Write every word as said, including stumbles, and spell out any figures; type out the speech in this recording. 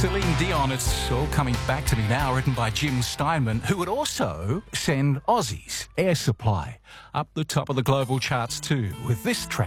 Celine Dion, it's all coming back to me now, written by Jim Steinman, who would also send Aussies Air Supply up the top of the global charts too with this track.